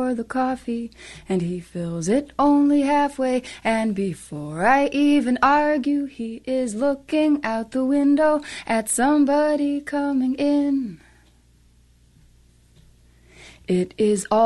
for the coffee, and he fills it only halfway, and before I even argue, he is looking out the window at somebody coming in. It is all